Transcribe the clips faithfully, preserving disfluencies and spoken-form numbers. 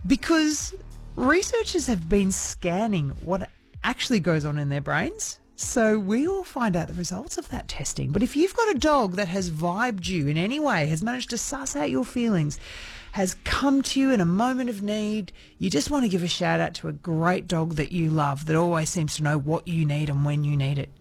because researchers have been scanning what actually goes on in their brains. So we'll find out the results of that testing. But if you've got a dog that has vibed you in any way, has managed to suss out your feelings, has come to you in a moment of need, you just want to give a shout out to a great dog that you love that always seems to know what you need and when you need it.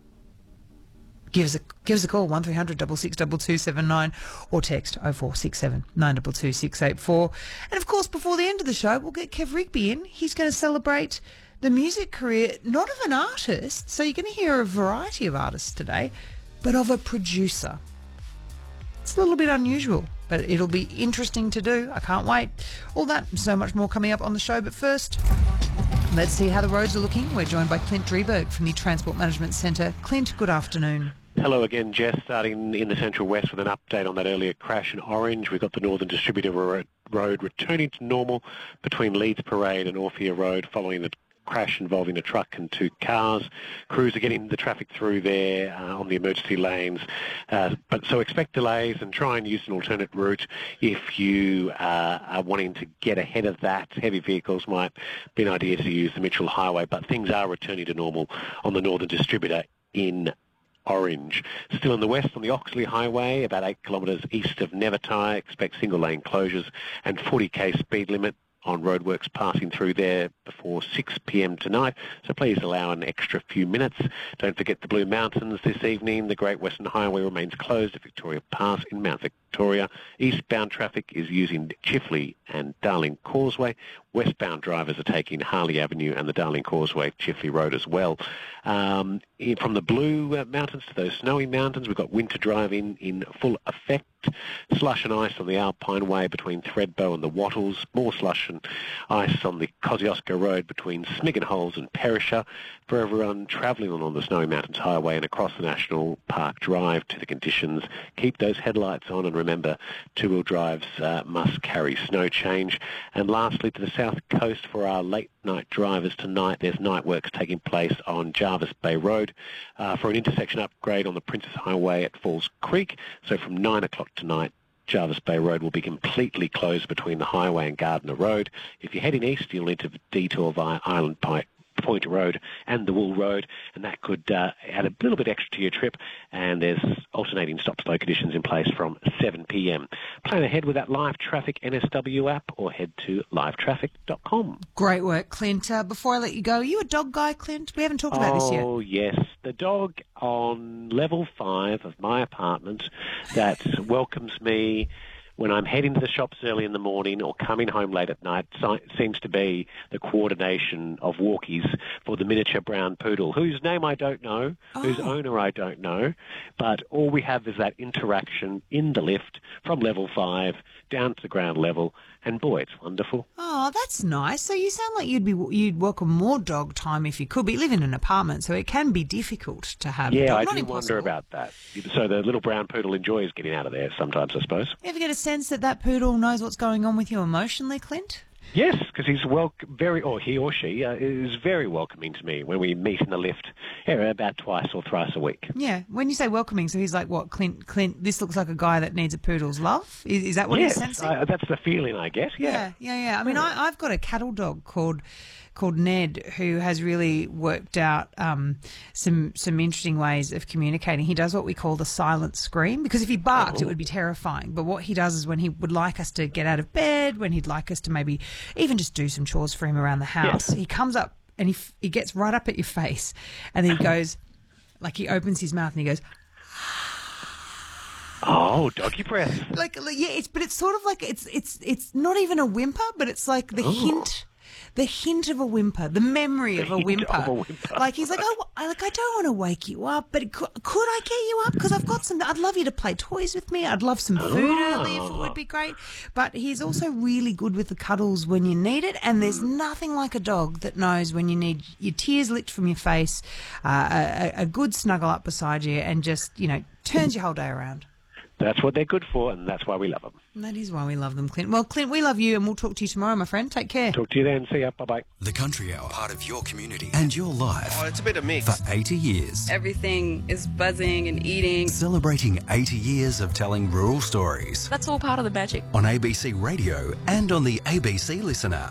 Give us a give us a call, one three hundred six six two two seven nine, or text oh four six seven nine two two six eight four. And of course, before the end of the show, we'll get Kev Rigby in. He's going to celebrate the music career, not of an artist, so you're going to hear a variety of artists today, but of a producer. It's a little bit unusual, but it'll be interesting to do. I can't wait. All that and so much more coming up on the show, but first, let's see how the roads are looking. We're joined by Clint Drieberg from the Transport Management Centre. Clint, good afternoon. Hello again, Jess. Starting in the Central West with an update on that earlier crash in Orange. We've got the Northern Distributor Road returning to normal between Leeds Parade and Orphea Road following the crash involving a truck and two cars. Crews are getting the traffic through there uh, on the emergency lanes. Uh, but so expect delays and try and use an alternate route if you uh, are wanting to get ahead of that. Heavy vehicles might be an idea to use the Mitchell Highway, but things are returning to normal on the Northern Distributor in Orange. Still in the west on the Oxley Highway, about eight kilometres east of Nevertire, expect single lane closures and forty k speed limit on roadworks passing through there before six p m tonight, so please allow an extra few minutes. Don't forget the Blue Mountains this evening. The Great Western Highway remains closed at Victoria Pass in Mount Victoria. Eastbound traffic is using Chifley and Darling Causeway. Westbound drivers are taking Harley Avenue and the Darling Causeway, Chifley Road as well. Um, from the Blue Mountains to those snowy mountains, we've got winter driving in full effect. Slush and ice on the Alpine Way between Thredbo and the Wattles. More slush and ice on the Kosciuszko Road between Smiggan Holes and Perisher. For everyone travelling along the Snowy Mountains Highway and across the National Park Drive to the conditions, keep those headlights on and remember two-wheel drives uh, must carry snow change. And lastly, to the south coast for our late night drivers tonight, there's night works taking place on Jarvis Bay Road uh, for an intersection upgrade on the Princess Highway at Falls Creek. So from nine o'clock tonight, Jarvis Bay Road will be completely closed between the highway and Gardner Road. If you're heading east, you'll need to detour via Island Pike Point Road and the Wool Road, and that could uh, add a little bit extra to your trip, and there's alternating stop-slow conditions in place from seven p m. Plan ahead with that Live Traffic N S W app or head to live traffic dot com. Great work, Clint. Uh, before I let you go, are you a dog guy, Clint? We haven't talked about oh, this yet. Oh, yes. The dog on level five of my apartment that welcomes me when I'm heading to the shops early in the morning or coming home late at night seems to be the coordination of walkies for the miniature brown poodle, whose name I don't know, oh. whose owner I don't know, but all we have is that interaction in the lift from level five down to the ground level, and boy, it's wonderful. Oh, that's nice. So you sound like you'd be you'd welcome more dog time if you could. But you live in an apartment, so it can be difficult to have. Yeah, dog. I Not do impossible. wonder about that. So the little brown poodle enjoys getting out of there sometimes, I suppose. You ever get a sense that that poodle knows what's going on with you emotionally, Clint? Yes, because he's wel- very, or he or she uh, is very welcoming to me when we meet in the lift, yeah, about twice or thrice a week. Yeah, when you say welcoming, so he's like, what, Clint, Clint, this looks like a guy that needs a poodle's love? Is, is that what yes, he's sensing? Yes, uh, that's the feeling I get, yeah. Yeah, yeah, yeah. I mean, I, I've got a cattle dog called called Ned, who has really worked out um, some some interesting ways of communicating. He does what we call the silent scream, because if he barked, oh. it would be terrifying. But what he does is when he would like us to get out of bed, when he'd like us to maybe even just do some chores for him around the house, yes. he comes up and he, f- he gets right up at your face, and then he goes, like he opens his mouth and he goes, oh, doggy breath. Like, yeah, it's but it's sort of like it's it's it's not even a whimper, but it's like the oh. hint. The hint of a whimper, the memory the of, a whimper. of a whimper. Like he's like, oh, I, like I don't want to wake you up, but could, could I get you up? Because I've got some. I'd love you to play toys with me. I'd love some food oh. early if it would be great. But he's also really good with the cuddles when you need it. And there's nothing like a dog that knows when you need your tears licked from your face, uh, a, a good snuggle up beside you, and just you know turns your whole day around. That's what they're good for, and that's why we love them. And that is why we love them, Clint. Well, Clint, we love you, and we'll talk to you tomorrow, my friend. Take care. Talk to you then. See ya. Bye-bye. The Country Hour, part of your community and your life. Oh, it's a bit of mix. For eighty years. Everything is buzzing and eating. Celebrating eighty years of telling rural stories. That's all part of the magic. On A B C Radio and on the A B C Listen app.